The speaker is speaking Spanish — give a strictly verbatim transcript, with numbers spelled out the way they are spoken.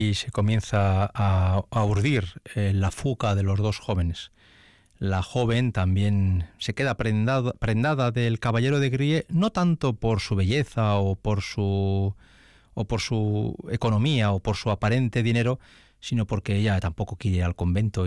y se comienza a, a urdir eh, la fuga de los dos jóvenes. La joven también se queda prendada, prendada del caballero de Grie, no tanto por su belleza o por su o por su economía o por su aparente dinero, sino porque ella tampoco quiere ir al convento